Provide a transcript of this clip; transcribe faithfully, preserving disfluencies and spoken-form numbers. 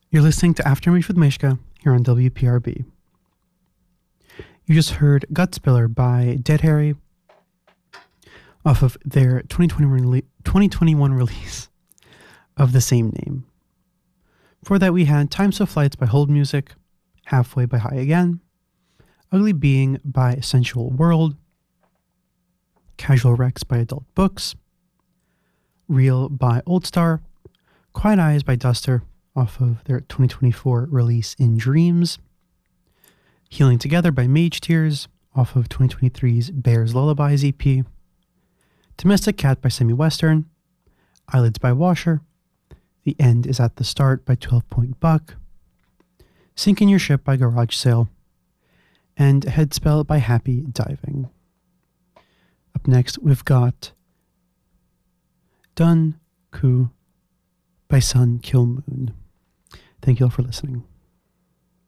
You're listening to Aftermath with Mishka here on W P R B. You just heard Gutspiller by Dead Harry off of their twenty twenty-one release of the same name. For that we had Time So Flights by Hold Music, Halfway by High Again, Ugly Being by Sensual World, Casual Rex by Adult Books, Real by Old Star, Quiet Eyes by Duster off of their twenty twenty-four release In Dreams, Healing Together by Mage Tears off of twenty twenty-three's Bears Lullabies E P, Domestic Cat by Semi-Western, Eyelids by Washer, The End Is at the Start by twelve Point Buck, Sink in Your Ship by Garage Sale, and Headspell by Happy Diving. Up next, we've got Dun Ku by Sun Kill Moon. Thank you all for listening.